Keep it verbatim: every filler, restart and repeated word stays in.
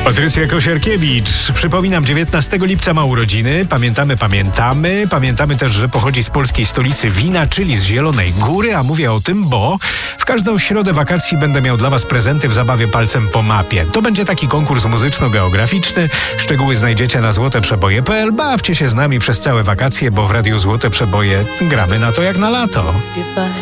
Patrycja Kosiarkiewicz. Przypominam, dziewiętnastego lipca ma urodziny. Pamiętamy, pamiętamy. Pamiętamy też, że pochodzi z polskiej stolicy wina, czyli z Zielonej Góry, a mówię o tym, bo w każdą środę wakacji będę miał dla Was prezenty w zabawie palcem po mapie. To będzie taki konkurs muzyczno-geograficzny. Szczegóły znajdziecie na złoteprzeboje kropka p l. Bawcie się z nami przez całe wakacje, bo w Radiu Złote Przeboje gramy na to jak na lato.